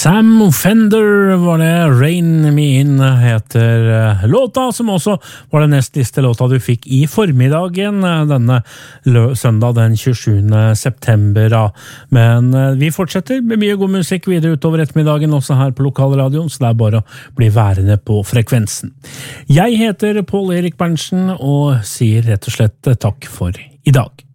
Sam Fender var det, Rain Me In heter låta, som også var den nest siste låta du fikk i formiddagen denne søndag den 27. september. Men vi fortsetter med mye god musikk videre utover ettermiddagen også her på lokalradioen, så det er bare å bli værende på frekvensen. Jeg heter Pål Erik Berntsen og sier rett og slett takk for i dag.